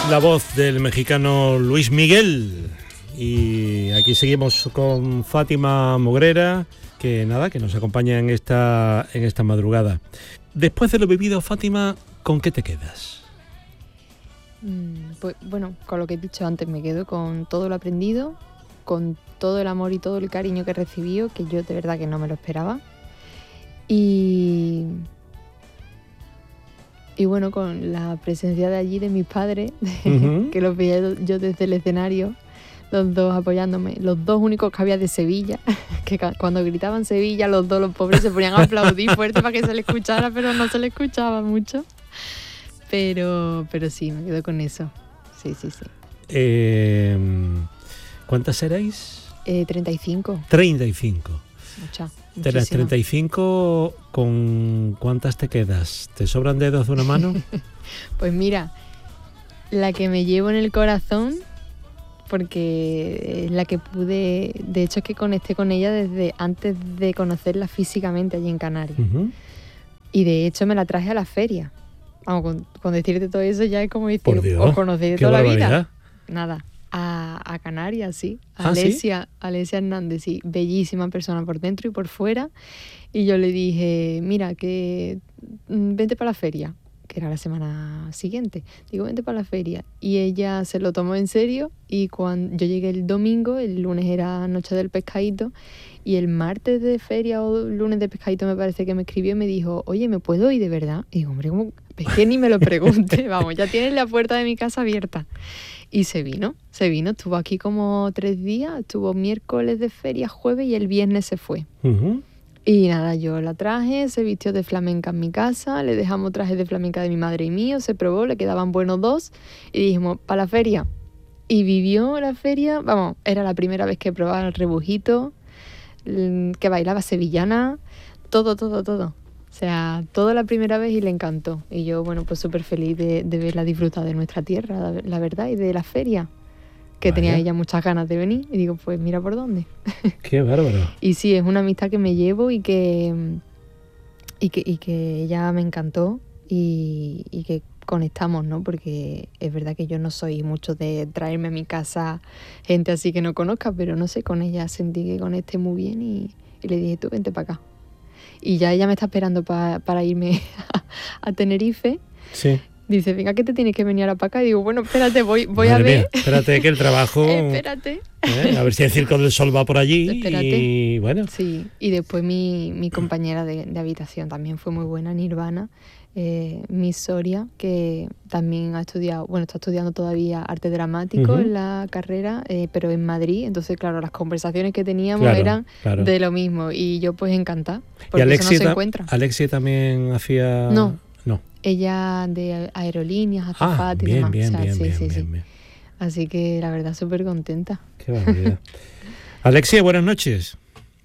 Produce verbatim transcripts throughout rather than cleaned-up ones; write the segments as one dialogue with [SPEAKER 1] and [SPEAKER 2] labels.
[SPEAKER 1] La voz del mexicano Luis Miguel. Y aquí seguimos con Fátima Mogrera, que nada, que nos acompaña en esta, en esta madrugada. Después de lo vivido, Fátima, ¿con qué te quedas?
[SPEAKER 2] Mm, pues bueno, con lo que he dicho antes, me quedo con todo lo aprendido, con todo el amor y todo el cariño que he recibido, que yo de verdad que no me lo esperaba. Y... Y bueno, con la presencia de allí de mis padres, uh-huh. que los veía yo desde el escenario, los dos apoyándome, los dos únicos que había de Sevilla, que cuando gritaban Sevilla, los dos, los pobres, se ponían a aplaudir fuerte para que se les escuchara, pero no se les escuchaba mucho. Pero, pero sí, me quedo con eso. Sí, sí, sí.
[SPEAKER 1] Eh, ¿Cuántas erais?
[SPEAKER 2] Eh, treinta y cinco.
[SPEAKER 1] treinta y cinco.
[SPEAKER 2] Mucha.
[SPEAKER 1] De las treinta y cinco, ¿con cuántas te quedas? ¿Te sobran dedos de una mano?
[SPEAKER 2] Pues mira, la que me llevo en el corazón, porque es la que pude... De hecho, es que conecté con ella desde antes de conocerla físicamente allí en Canarias. Uh-huh. Y de hecho me la traje a la feria. Vamos, con, con decirte todo eso ya es como decir, os conocí de toda la vida. Nada. A, a Canarias, sí. A
[SPEAKER 1] ¿Ah,
[SPEAKER 2] Alesia,
[SPEAKER 1] sí?
[SPEAKER 2] Alesia Hernández, sí. Bellísima persona por dentro y por fuera. Y yo le dije, mira, que vente para la feria, que era la semana siguiente. Digo, vente para la feria. Y ella se lo tomó en serio y cuando yo llegué el domingo, el lunes era Noche del Pescadito, y el martes de feria o lunes de pescadito me parece que me escribió y me dijo, oye, ¿me puedo ir de verdad? Y digo, hombre, ¿cómo? Es que ni me lo pregunte, vamos, ya tienes la puerta de mi casa abierta. Y se vino, se vino, estuvo aquí como tres días, estuvo miércoles de feria, jueves y el viernes se fue. Uh-huh. Y nada, yo la traje, se vistió de flamenca en mi casa, le dejamos trajes de flamenca de mi madre y mío, se probó, le quedaban buenos dos y dijimos, para la feria. Y vivió la feria, vamos, era la primera vez que probaba el rebujito, que bailaba sevillana, todo, todo, todo. O sea, toda la primera vez y le encantó. Y yo, bueno, pues súper feliz de, de verla disfrutar de nuestra tierra, la, la verdad, y de la feria, que Vaya. Tenía ella muchas ganas de venir. Y digo, pues mira por dónde.
[SPEAKER 1] ¡Qué bárbaro!
[SPEAKER 2] Y sí, es una amistad que me llevo y que, y que, y que ella me encantó y, y que conectamos, ¿no? Porque es verdad que yo no soy mucho de traerme a mi casa gente así que no conozca, pero no sé, con ella sentí que conecté muy bien y, y le dije, tú vente para acá. Y ya ella me está esperando pa, para irme a, a Tenerife.
[SPEAKER 1] Sí.
[SPEAKER 2] Dice, venga, que te tienes que venir a para acá. Y digo, bueno, espérate, voy, voy
[SPEAKER 1] Madre
[SPEAKER 2] a ver.
[SPEAKER 1] Mía, espérate que el trabajo...
[SPEAKER 2] espérate.
[SPEAKER 1] ¿eh? A ver si el Circo del Sol va por allí.
[SPEAKER 2] Espérate.
[SPEAKER 1] Y bueno.
[SPEAKER 2] Sí, y después mi, mi compañera de, de habitación también fue muy buena, Nirvana. Eh, Miss Soria, que también ha estudiado, bueno, está estudiando todavía arte dramático uh-huh. en la carrera, eh, pero en Madrid. Entonces, claro, las conversaciones que teníamos claro, eran claro. de lo mismo. Y yo, pues, encantada. Porque
[SPEAKER 1] ¿Y Alexia,
[SPEAKER 2] eso no se encuentra.
[SPEAKER 1] Alexia también hacía...?
[SPEAKER 2] No.
[SPEAKER 1] No.
[SPEAKER 2] Ella de aerolíneas, azafata
[SPEAKER 1] ah,
[SPEAKER 2] y
[SPEAKER 1] bien,
[SPEAKER 2] demás.
[SPEAKER 1] Bien,
[SPEAKER 2] o sea,
[SPEAKER 1] bien,
[SPEAKER 2] sí,
[SPEAKER 1] bien,
[SPEAKER 2] sí,
[SPEAKER 1] bien,
[SPEAKER 2] sí.
[SPEAKER 1] bien.
[SPEAKER 2] Así que, la verdad, súper contenta.
[SPEAKER 1] Qué barbaridad. Alexia, buenas noches.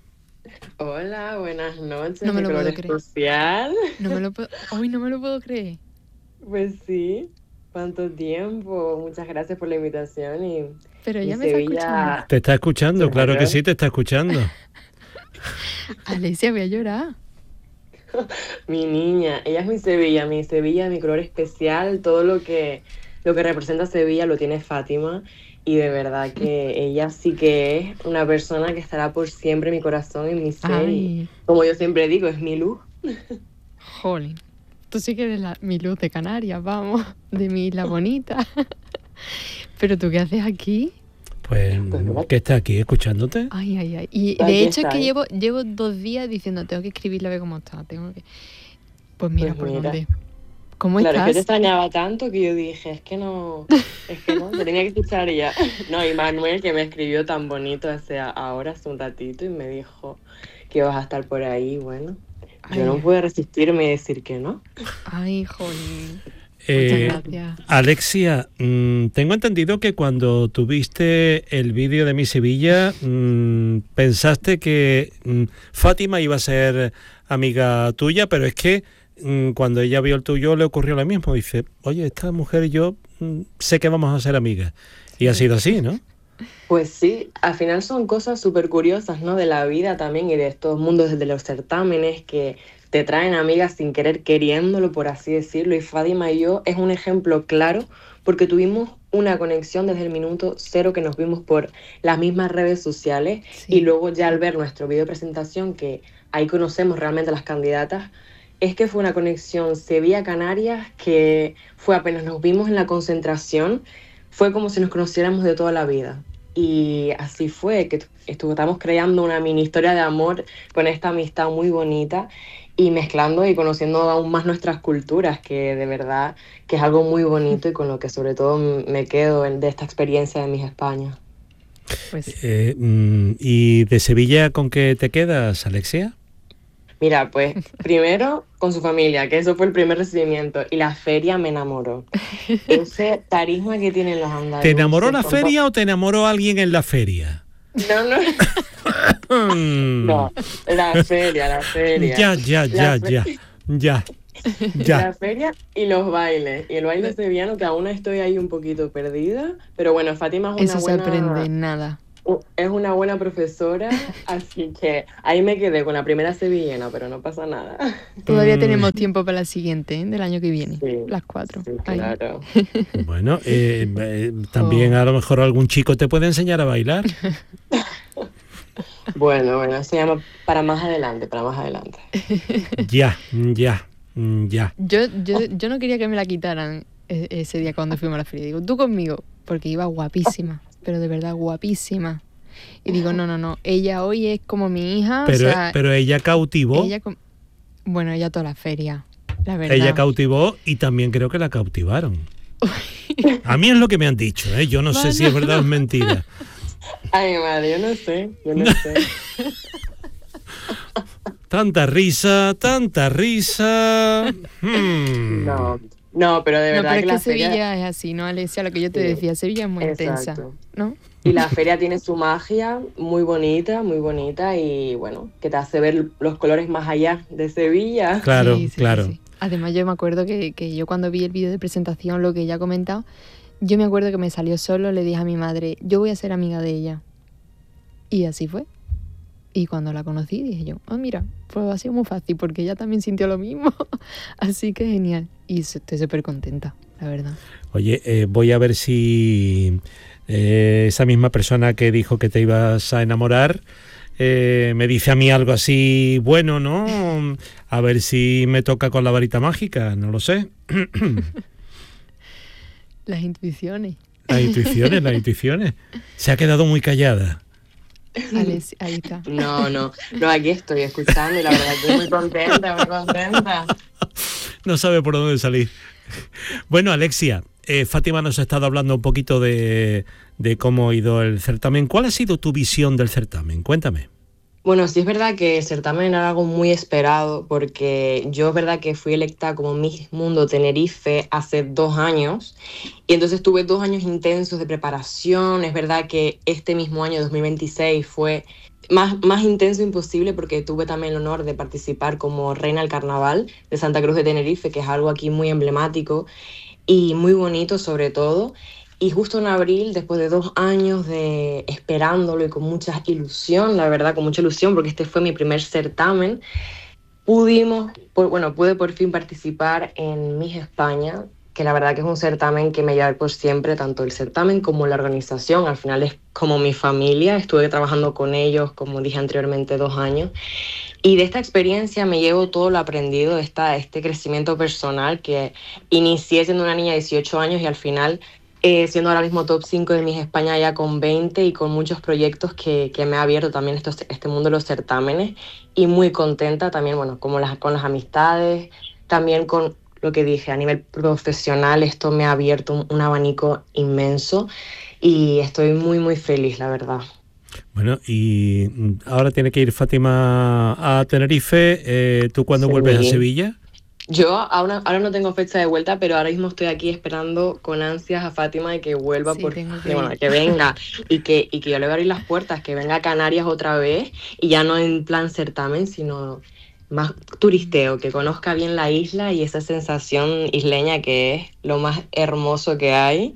[SPEAKER 3] Hola, buenas noches.
[SPEAKER 2] No me lo puedo creer.
[SPEAKER 3] Social.
[SPEAKER 2] No me lo puedo, hoy no me lo puedo creer.
[SPEAKER 3] Pues sí, cuánto tiempo. Muchas gracias por la invitación y
[SPEAKER 2] Pero ella
[SPEAKER 3] y
[SPEAKER 2] me
[SPEAKER 3] Sevilla...
[SPEAKER 2] está escuchando.
[SPEAKER 1] Te está escuchando, claro que sí, te está escuchando.
[SPEAKER 2] Alicia, voy a llorar.
[SPEAKER 3] Mi niña, ella es mi Sevilla, mi Sevilla, mi color especial, todo lo que lo que representa Sevilla lo tiene Fátima. Y de verdad que ella sí que es una persona que estará por siempre en mi corazón, en mi ser. Y, como yo siempre digo, es mi luz.
[SPEAKER 2] Jolín, tú sí que eres la, mi luz de Canarias, vamos, de mi isla bonita. Pero ¿tú qué haces aquí?
[SPEAKER 1] Pues, ¿qué está aquí escuchándote?
[SPEAKER 2] Ay, ay, ay. Y de
[SPEAKER 3] aquí
[SPEAKER 2] hecho
[SPEAKER 3] está,
[SPEAKER 2] es que
[SPEAKER 3] ¿eh?
[SPEAKER 2] llevo, llevo dos días diciendo, tengo que escribirle a ver cómo está. Tengo que... Pues mira,
[SPEAKER 3] Pues
[SPEAKER 2] por
[SPEAKER 3] mira.
[SPEAKER 2] dónde... ¿Cómo
[SPEAKER 3] claro,
[SPEAKER 2] estás?
[SPEAKER 3] es que te extrañaba tanto que yo dije, es que no, es que no, te tenía que escuchar ya. No, y Manuel, que me escribió tan bonito hace ahora, hace un ratito, y me dijo que vas a estar por ahí, bueno,
[SPEAKER 2] Ay.
[SPEAKER 3] yo no pude resistirme y decir que no.
[SPEAKER 2] Ay, jolín.
[SPEAKER 1] Eh,
[SPEAKER 2] Muchas gracias.
[SPEAKER 1] Alexia, mmm, tengo entendido que cuando tuviste el vídeo de Mi Sevilla, mmm, pensaste que mmm, Fátima iba a ser amiga tuya, pero es que cuando ella vio el tuyo le ocurrió lo mismo. Dice, oye, esta mujer y yo mmm, sé que vamos a ser amigas. Y ha sido así, ¿no?
[SPEAKER 3] Pues sí, al final son cosas súper curiosas, ¿no? De la vida también y de estos mundos desde los certámenes que te traen amigas sin querer queriéndolo, por así decirlo. Y Fátima y yo es un ejemplo claro porque tuvimos una conexión desde el minuto cero que nos vimos por las mismas redes sociales,
[SPEAKER 2] Sí.
[SPEAKER 3] y luego ya al ver nuestro video de presentación, que ahí conocemos realmente a las candidatas, es que fue una conexión Sevilla-Canarias que fue apenas nos vimos en la concentración, fue como si nos conociéramos de toda la vida. Y así fue, que estu- estamos creando una mini historia de amor con esta amistad muy bonita y mezclando y conociendo aún más nuestras culturas, que de verdad que es algo muy bonito y con lo que sobre todo m- me quedo en- de esta experiencia de Miss España.
[SPEAKER 2] Pues
[SPEAKER 1] Eh, mm, ¿Y de Sevilla con qué te quedas, Alexia?
[SPEAKER 3] Mira, pues primero con su familia, que eso fue el primer recibimiento, y la feria me enamoró. Ese carisma que tienen los andaluces.
[SPEAKER 1] ¿Te enamoró la
[SPEAKER 3] con to-
[SPEAKER 1] feria o te enamoró alguien en la feria?
[SPEAKER 3] No, no,
[SPEAKER 1] Mm,
[SPEAKER 3] no, la feria, la feria.
[SPEAKER 1] ya, ya, ya,
[SPEAKER 3] La fe-
[SPEAKER 1] ya, ya, ya.
[SPEAKER 3] La feria y los bailes. Y el baile sevillano, que aún estoy ahí un poquito perdida. Pero bueno, Fátima es una
[SPEAKER 2] eso se
[SPEAKER 3] buena,
[SPEAKER 2] aprende en nada.
[SPEAKER 3] u- es una buena profesora, así que ahí me quedé con la primera sevillana, pero no pasa nada.
[SPEAKER 2] Todavía
[SPEAKER 1] Mm.
[SPEAKER 2] tenemos tiempo para la siguiente, ¿eh? Del año que viene.
[SPEAKER 3] Sí,
[SPEAKER 2] Las cuatro.
[SPEAKER 3] sí,
[SPEAKER 2] Ahí.
[SPEAKER 3] claro.
[SPEAKER 1] Bueno, eh, eh, también a lo mejor algún chico te puede enseñar a bailar.
[SPEAKER 3] Bueno, bueno, se llama para más adelante, para más adelante.
[SPEAKER 1] Ya, ya, ya.
[SPEAKER 2] Yo, yo, yo no quería que me la quitaran e- ese día cuando fuimos a la feria. Digo, tú conmigo, porque iba guapísima, pero de verdad guapísima. Y digo, no, no, no, ella hoy es como mi hija.
[SPEAKER 1] Pero,
[SPEAKER 2] o sea,
[SPEAKER 1] pero ella cautivó,
[SPEAKER 2] ella com- bueno, ella toda la feria, la verdad.
[SPEAKER 1] ella cautivó y también creo que la cautivaron. A mí es lo que me han dicho, ¿eh? Yo no sé si es verdad o es mentira.
[SPEAKER 3] Ay, madre, yo no sé, yo no sé.
[SPEAKER 1] Tanta risa, tanta risa. Hmm.
[SPEAKER 3] No, no, pero de
[SPEAKER 2] No,
[SPEAKER 3] verdad
[SPEAKER 2] pero
[SPEAKER 3] que
[SPEAKER 2] es
[SPEAKER 3] la
[SPEAKER 2] que Sevilla
[SPEAKER 3] feria...
[SPEAKER 2] es así, ¿no, Alexia? Lo que yo te
[SPEAKER 3] Sí,
[SPEAKER 2] decía, Sevilla es muy intensa,
[SPEAKER 3] exacto.
[SPEAKER 2] ¿no?
[SPEAKER 3] Y la feria tiene su magia muy bonita, muy bonita, y bueno, que te hace ver los colores más allá de Sevilla.
[SPEAKER 1] Claro,
[SPEAKER 2] Sí, sí, sí,
[SPEAKER 1] claro.
[SPEAKER 2] sí. Además, yo me acuerdo que, que yo cuando vi el vídeo de presentación, lo que ella ha comentado, yo me acuerdo que me salió solo, le dije a mi madre, yo voy a ser amiga de ella. Y así fue. Y cuando la conocí, dije yo, ah, mira, pues ha sido muy fácil, porque ella también sintió lo mismo. Así que genial. Y estoy súper contenta, la verdad.
[SPEAKER 1] Oye, eh, voy a ver si eh, esa misma persona que dijo que te ibas a enamorar eh, me dice a mí algo así bueno, ¿no? A ver si me toca con la varita mágica, no lo sé.
[SPEAKER 2] Las intuiciones.
[SPEAKER 1] Las intuiciones, las intuiciones. Se ha quedado muy callada.
[SPEAKER 2] Alex, ahí está.
[SPEAKER 3] No, no, no, aquí estoy escuchando y la verdad estoy muy contenta, muy contenta.
[SPEAKER 1] No sabe por dónde salir. Bueno, Alexia, eh, Fátima nos ha estado hablando un poquito de, de cómo ha ido el certamen. ¿Cuál ha sido tu visión del certamen? Cuéntame.
[SPEAKER 3] Bueno, sí es verdad que el certamen era algo muy esperado, porque yo es verdad que fui electa como Miss Mundo Tenerife hace dos años, y entonces tuve dos años intensos de preparación. Es verdad que este mismo año, dos mil veintiséis, fue más, más intenso imposible, porque tuve también el honor de participar como reina del carnaval de Santa Cruz de Tenerife, que es algo aquí muy emblemático y muy bonito sobre todo. Y justo en abril, después de dos años de esperándolo y con mucha ilusión, la verdad, con mucha ilusión, porque este fue mi primer certamen, pudimos, por, bueno, pude por fin participar en Miss España, que la verdad que es un certamen que me lleva por siempre, tanto el certamen como la organización. Al final es como mi familia, estuve trabajando con ellos, como dije anteriormente, dos años. Y de esta experiencia me llevo todo lo aprendido, esta, este crecimiento personal que inicié siendo una niña de dieciocho años y al final... Eh, siendo ahora mismo top cinco de Miss España ya con veinte y con muchos proyectos que, que me ha abierto también estos, este mundo de los certámenes, y muy contenta también, bueno, como las, con las amistades, también con lo que dije a nivel profesional. Esto me ha abierto un, un abanico inmenso y estoy muy muy feliz, la verdad.
[SPEAKER 1] Bueno, y ahora tiene que ir Fátima a Tenerife. Eh, ¿Tú cuándo
[SPEAKER 3] Sí.
[SPEAKER 1] vuelves a Sevilla?
[SPEAKER 3] Yo ahora, ahora no tengo fecha de vuelta, pero ahora mismo estoy aquí esperando con ansias a Fátima de que vuelva,
[SPEAKER 2] Sí,
[SPEAKER 3] por,
[SPEAKER 2] tengo que
[SPEAKER 3] que, bueno,
[SPEAKER 2] ir.
[SPEAKER 3] que venga y que, y que yo le voy a abrir las puertas, que venga a Canarias otra vez, y ya no en plan certamen, sino más turisteo, que conozca bien la isla y esa sensación isleña que es lo más hermoso que hay,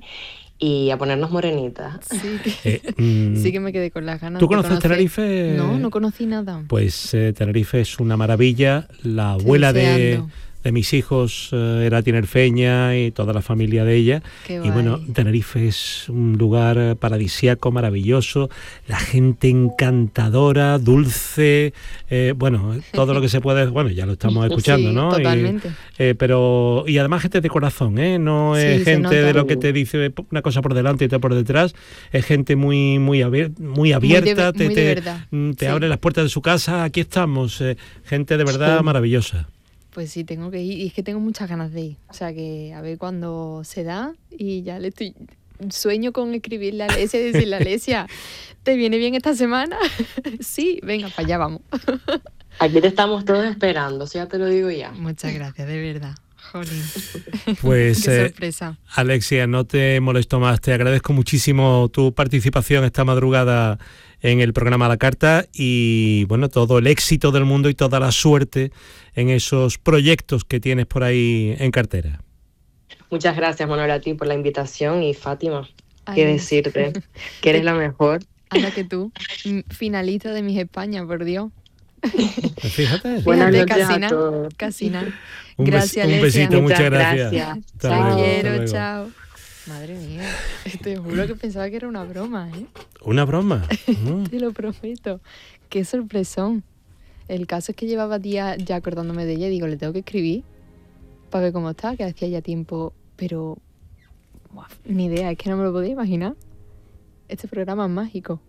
[SPEAKER 3] y a ponernos morenitas.
[SPEAKER 2] Sí que,
[SPEAKER 1] Eh, mm,
[SPEAKER 2] sí que me quedé con las ganas.
[SPEAKER 1] ¿Tú
[SPEAKER 2] de
[SPEAKER 1] conoces
[SPEAKER 2] conocer.
[SPEAKER 1] Tenerife?
[SPEAKER 2] No, no conocí nada.
[SPEAKER 1] Pues eh, Tenerife es una maravilla. La abuela de,
[SPEAKER 2] deseando.
[SPEAKER 1] de mis hijos eh, era tinerfeña y toda la familia de ella.
[SPEAKER 2] Qué
[SPEAKER 1] y
[SPEAKER 2] guay.
[SPEAKER 1] bueno, Tenerife es un lugar paradisíaco, maravilloso, la gente encantadora, dulce, eh, bueno, todo lo que se puede, bueno, ya lo estamos escuchando,
[SPEAKER 2] Sí,
[SPEAKER 1] ¿no?
[SPEAKER 2] totalmente.
[SPEAKER 1] Y, eh, pero, y además gente de corazón, ¿eh? No
[SPEAKER 2] Sí,
[SPEAKER 1] es
[SPEAKER 2] se
[SPEAKER 1] gente de
[SPEAKER 2] nota.
[SPEAKER 1] lo que te dice una cosa por delante y otra por detrás, es gente muy, muy, abier- muy abierta,
[SPEAKER 2] muy de
[SPEAKER 1] te,
[SPEAKER 2] de
[SPEAKER 1] te-
[SPEAKER 2] verdad.
[SPEAKER 1] mm, te
[SPEAKER 2] Sí.
[SPEAKER 1] abre las puertas de su casa, aquí estamos, eh, gente de verdad
[SPEAKER 3] Sí.
[SPEAKER 1] maravillosa.
[SPEAKER 2] Pues sí, tengo que ir y es que tengo muchas ganas de ir. O sea que a ver cuándo se da y ya le estoy... Sueño con escribirle a Alesia y decirle, Alesia, ¿te viene bien esta semana? Sí, venga, para allá vamos.
[SPEAKER 3] Aquí te estamos todos esperando, eso ya te lo digo ya.
[SPEAKER 2] Muchas gracias, de verdad. Jolín.
[SPEAKER 1] Pues
[SPEAKER 2] Qué
[SPEAKER 1] eh,
[SPEAKER 2] sorpresa.
[SPEAKER 1] Alexia, no te molesto más, te agradezco muchísimo tu participación esta madrugada en el programa A la Carta y bueno, todo el éxito del mundo y toda la suerte en esos proyectos que tienes por ahí en cartera.
[SPEAKER 3] Muchas gracias, Manuel, a ti por la invitación y Fátima, qué
[SPEAKER 2] Ay,
[SPEAKER 3] decirte, que eres la mejor.
[SPEAKER 2] anda que tú, mm, finalista de Mis España, por Dios.
[SPEAKER 1] Pues fíjate.
[SPEAKER 3] Buenas
[SPEAKER 2] Fíjate,
[SPEAKER 3] noches
[SPEAKER 2] casi
[SPEAKER 3] a
[SPEAKER 2] nada,
[SPEAKER 3] todos.
[SPEAKER 2] casi nada.
[SPEAKER 1] Un, bes-
[SPEAKER 2] Gracias,
[SPEAKER 1] un
[SPEAKER 2] Alesia.
[SPEAKER 1] besito, muchas
[SPEAKER 3] Muchas
[SPEAKER 1] gracias.
[SPEAKER 3] gracias.
[SPEAKER 1] Hasta
[SPEAKER 2] Te
[SPEAKER 1] luego, hasta
[SPEAKER 2] quiero,
[SPEAKER 1] luego.
[SPEAKER 2] chao. Madre mía, te juro que pensaba que era una broma, ¿eh?
[SPEAKER 1] Una broma. Mm.
[SPEAKER 2] Te lo prometo. Qué sorpresón. El caso es que llevaba días ya acordándome de ella y digo, le tengo que escribir para ver cómo está, que hacía ya tiempo, pero buah, ni idea, es que no me lo podía imaginar. Este programa es mágico.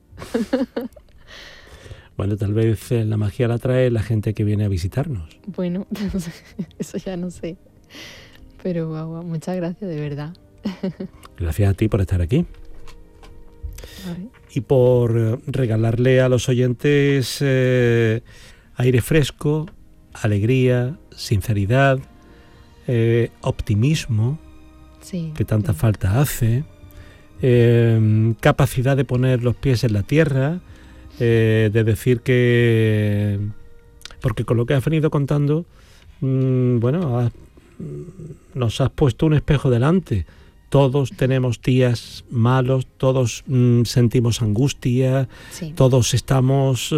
[SPEAKER 1] Bueno, tal vez eh, la magia la trae la gente que viene a visitarnos.
[SPEAKER 2] Bueno, eso ya no sé. Pero guau, guau, muchas gracias, de verdad.
[SPEAKER 1] Gracias a ti por estar aquí.
[SPEAKER 2] A ver.
[SPEAKER 1] Y por eh, regalarle a los oyentes eh, aire fresco, alegría, sinceridad, eh, optimismo,
[SPEAKER 2] Sí.
[SPEAKER 1] que tanta
[SPEAKER 2] sí.
[SPEAKER 1] falta hace, eh, capacidad de poner los pies en la tierra, eh, de decir que... Porque con lo que has venido contando, mmm, bueno, has- nos has puesto un espejo delante. Todos tenemos días malos, todos mm, sentimos angustia,
[SPEAKER 2] Sí.
[SPEAKER 1] todos estamos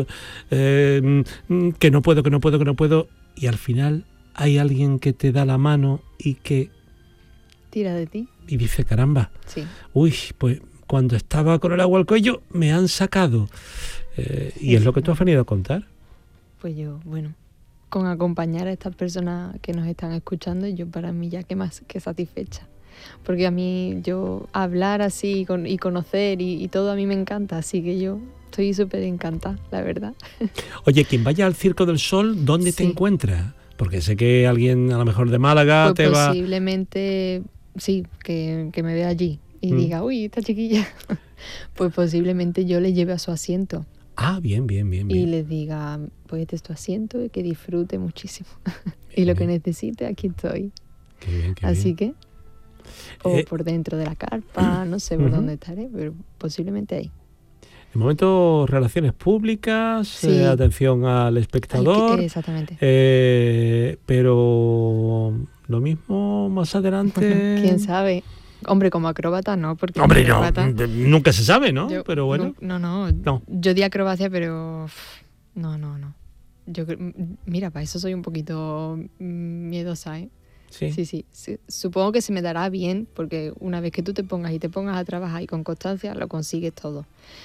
[SPEAKER 1] eh, mm, que no puedo, que no puedo, que no puedo, y al final hay alguien que te da la mano y que
[SPEAKER 2] Tira de ti.
[SPEAKER 1] y dice, caramba,
[SPEAKER 2] Sí.
[SPEAKER 1] uy, pues cuando estaba con el agua al cuello me han sacado. Eh, y
[SPEAKER 2] Sí,
[SPEAKER 1] es lo que
[SPEAKER 2] sí.
[SPEAKER 1] tú has venido a contar.
[SPEAKER 2] Pues yo, bueno, con acompañar a estas personas que nos están escuchando, yo para mí ya que más que satisfecha. Porque a mí, yo hablar así con- y conocer y, y todo a mí me encanta, así que yo estoy súper encantada, la verdad.
[SPEAKER 1] Oye, quien vaya al Circo del Sol, ¿dónde te
[SPEAKER 2] Sí.
[SPEAKER 1] encuentra? Porque sé que alguien a lo mejor de Málaga
[SPEAKER 2] Pues
[SPEAKER 1] te va...
[SPEAKER 2] posiblemente, sí, que, que me vea allí y
[SPEAKER 1] Mm.
[SPEAKER 2] diga, uy, esta chiquilla. Pues posiblemente yo le lleve a su asiento
[SPEAKER 1] Ah, bien, bien, bien,
[SPEAKER 2] y
[SPEAKER 1] bien.
[SPEAKER 2] les diga, pues este es tu asiento y que disfrute muchísimo. Y lo que
[SPEAKER 1] Bien.
[SPEAKER 2] necesite, aquí estoy.
[SPEAKER 1] Qué bien, qué
[SPEAKER 2] Así
[SPEAKER 1] bien.
[SPEAKER 2] que, o
[SPEAKER 1] Eh,
[SPEAKER 2] por dentro de la carpa, no sé por
[SPEAKER 1] Ujú.
[SPEAKER 2] dónde estaré, pero posiblemente ahí.
[SPEAKER 1] De momento, relaciones públicas,
[SPEAKER 2] Sí.
[SPEAKER 1] eh, atención al
[SPEAKER 2] Ay,
[SPEAKER 1] espectador,
[SPEAKER 2] que- exactamente.
[SPEAKER 1] eh, pero lo mismo más adelante...
[SPEAKER 2] ¿Quién sabe? Hombre, como acróbata no, porque
[SPEAKER 1] Hombre, no,
[SPEAKER 2] acróbata,
[SPEAKER 1] de- nunca se sabe, ¿no?
[SPEAKER 2] yo-
[SPEAKER 1] Pero bueno,
[SPEAKER 2] No, no,
[SPEAKER 1] No.
[SPEAKER 2] yo di acrobacia, pero uf, no, no, no. Yo cre- m- mira, para eso soy un poquito mm, miedosa, ¿eh?
[SPEAKER 1] sí.
[SPEAKER 2] Sí, sí, sí. Supongo que se me dará bien, porque una vez que tú te pongas y te pongas a trabajar y con constancia, lo consigues todo.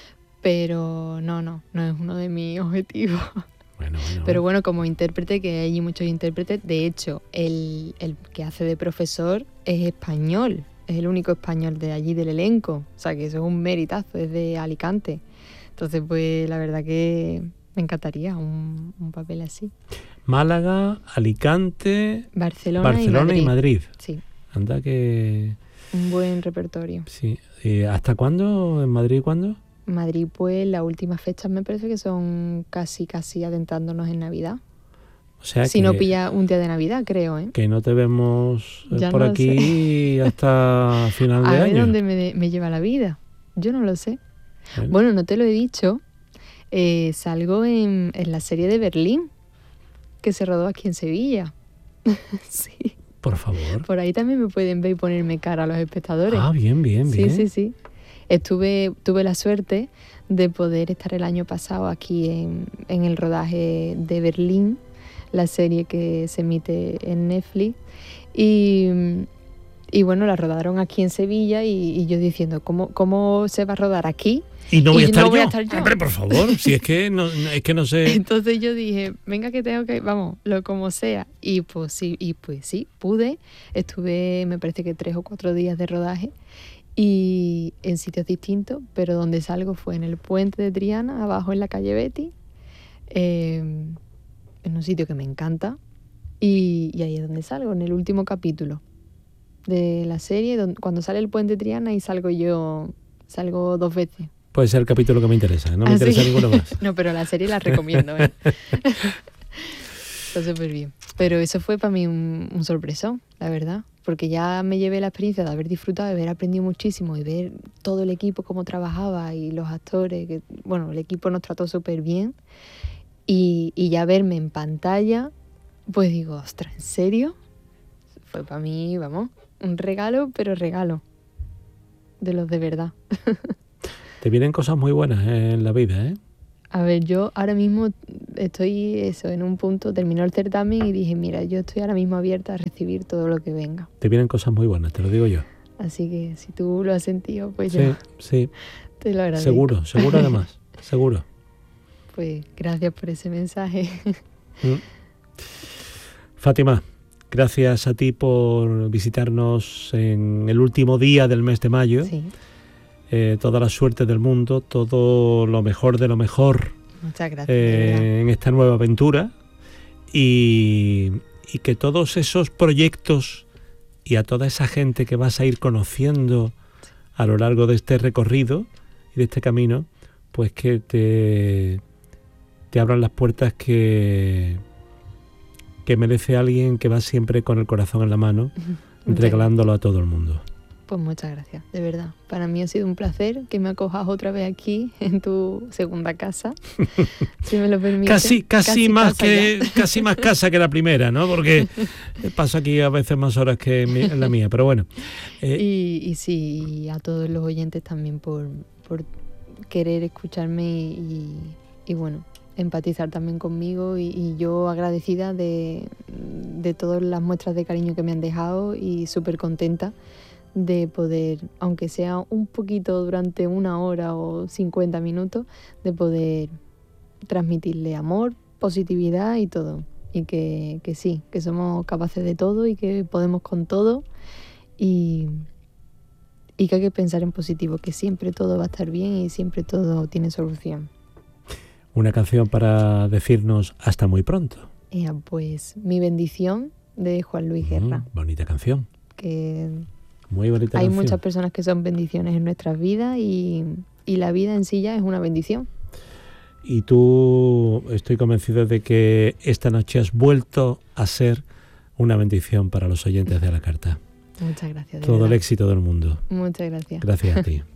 [SPEAKER 2] Pero no, no, no es uno de mis objetivos.
[SPEAKER 1] Bueno, bueno.
[SPEAKER 2] Pero bueno, como intérprete, que hay muchos intérpretes, de hecho, el, el que hace de profesor es español, es el único español de allí del elenco, o sea que eso es un meritazo, es de Alicante. Entonces, pues la verdad que me encantaría un, un papel así.
[SPEAKER 1] Málaga, Alicante,
[SPEAKER 2] Barcelona,
[SPEAKER 1] Barcelona
[SPEAKER 2] y
[SPEAKER 1] y
[SPEAKER 2] Madrid.
[SPEAKER 1] Madrid.
[SPEAKER 2] Sí,
[SPEAKER 1] Anda que...
[SPEAKER 2] un buen repertorio.
[SPEAKER 1] Sí. Eh, ¿Hasta cuándo? ¿En Madrid cuándo?
[SPEAKER 2] Madrid, pues las últimas fechas me parece que son casi, casi adentrándonos en Navidad.
[SPEAKER 1] O sea
[SPEAKER 2] Si
[SPEAKER 1] que,
[SPEAKER 2] no pilla un día de Navidad, creo, ¿eh?
[SPEAKER 1] que no te vemos eh,
[SPEAKER 2] Ya
[SPEAKER 1] por
[SPEAKER 2] no lo
[SPEAKER 1] aquí hasta final de
[SPEAKER 2] A ver
[SPEAKER 1] año.
[SPEAKER 2] dónde me, me lleva la vida. Yo no lo sé.
[SPEAKER 1] Bueno,
[SPEAKER 2] Bueno, no te lo he dicho. eh, salgo en, en la serie de Berlín, que se rodó aquí en Sevilla. Sí.
[SPEAKER 1] por favor.
[SPEAKER 2] Por ahí también me pueden ver y ponerme cara a los espectadores.
[SPEAKER 1] Ah, bien, bien,
[SPEAKER 2] sí,
[SPEAKER 1] bien.
[SPEAKER 2] sí, sí. Estuve, tuve la suerte de poder estar el año pasado aquí en, en el rodaje de Berlín, la serie que se emite en Netflix. Y, y bueno, la rodaron aquí en Sevilla y, y yo diciendo, ¿cómo, ¿cómo se va a rodar aquí?
[SPEAKER 1] Y no voy,
[SPEAKER 2] y
[SPEAKER 1] a, estar
[SPEAKER 2] no voy
[SPEAKER 1] yo.
[SPEAKER 2] a estar yo.
[SPEAKER 1] Hombre, por favor, si es que no, es que no sé.
[SPEAKER 2] Entonces yo dije, venga que tengo que, vamos, lo como sea. Y pues sí, y pues sí, pude. Estuve, me parece que tres o cuatro días de rodaje y en sitios distintos, pero donde salgo fue en el puente de Triana, abajo en la calle Betty, eh, en un sitio que me encanta. Y, y ahí es donde salgo, en el último capítulo de la serie, donde, cuando sale el puente de Triana y salgo yo, salgo dos veces.
[SPEAKER 1] Puede ser el capítulo que me interesa, no me
[SPEAKER 2] ¿Ah,
[SPEAKER 1] interesa
[SPEAKER 2] sí?
[SPEAKER 1] ninguno más.
[SPEAKER 2] No, pero la serie la recomiendo, ¿eh? Está súper bien. Pero eso fue para mí un, un sorpresón, la verdad. Porque ya me llevé la experiencia de haber disfrutado, de haber aprendido muchísimo y ver todo el equipo cómo trabajaba y los actores. Que, bueno, el equipo nos trató súper bien. Y, y ya verme en pantalla, pues digo, ostras, ¿en serio? Fue para mí, vamos, un regalo, pero regalo. De los de verdad.
[SPEAKER 1] Te vienen cosas muy buenas en la vida, ¿eh?
[SPEAKER 2] A ver, yo ahora mismo estoy eso, en un punto, terminó el certamen y dije, mira, yo estoy ahora mismo abierta a recibir todo lo que venga.
[SPEAKER 1] Te vienen cosas muy buenas, te lo digo yo.
[SPEAKER 2] Así que si tú lo has sentido, pues
[SPEAKER 1] Sí,
[SPEAKER 2] yo
[SPEAKER 1] sí.
[SPEAKER 2] te lo agradezco.
[SPEAKER 1] Seguro, seguro además, seguro.
[SPEAKER 2] Pues gracias por ese mensaje.
[SPEAKER 1] Mm. Fátima, gracias a ti por visitarnos en el último día del mes de mayo.
[SPEAKER 2] Sí.
[SPEAKER 1] Eh, toda la suerte del mundo, todo lo mejor de lo mejor.
[SPEAKER 2] Muchas gracias.
[SPEAKER 1] Eh, en esta nueva aventura y, y que todos esos proyectos y a toda esa gente que vas a ir conociendo a lo largo de este recorrido y de este camino, pues que te, te abran las puertas que, que merece alguien que va siempre con el corazón en la mano,
[SPEAKER 2] Muchas
[SPEAKER 1] regalándolo a todo el mundo.
[SPEAKER 2] Pues muchas gracias, de verdad. Para mí ha sido un placer que me acojas otra vez aquí en tu segunda casa, si me lo permites.
[SPEAKER 1] Casi, casi, casi más que
[SPEAKER 2] ya.
[SPEAKER 1] casi más casa que la primera, ¿no? Porque paso aquí a veces más horas que en, mi, en la mía, pero bueno.
[SPEAKER 2] Eh, y, y sí, y a todos los oyentes también por, por querer escucharme y, y bueno, empatizar también conmigo y, y yo agradecida de, de todas las muestras de cariño que me han dejado y súper contenta de poder, aunque sea un poquito durante una hora o cincuenta minutos, de poder transmitirle amor, positividad y todo. Y que, que sí, que somos capaces de todo y que podemos con todo y, y que hay que pensar en positivo, que siempre todo va a estar bien y siempre todo tiene solución.
[SPEAKER 1] Una canción para decirnos hasta muy pronto.
[SPEAKER 2] Eh, pues Mi bendición de Juan Luis Guerra.
[SPEAKER 1] Mm, bonita canción.
[SPEAKER 2] Que
[SPEAKER 1] Muy bonita
[SPEAKER 2] hay
[SPEAKER 1] canción.
[SPEAKER 2] muchas personas que son bendiciones en nuestras vidas y, y la vida en sí ya es una bendición.
[SPEAKER 1] Y tú, estoy convencido de que esta noche has vuelto a ser una bendición para los oyentes de A la Carta.
[SPEAKER 2] Muchas gracias.
[SPEAKER 1] Todo
[SPEAKER 2] verdad.
[SPEAKER 1] el éxito del mundo.
[SPEAKER 2] Muchas gracias.
[SPEAKER 1] Gracias a ti.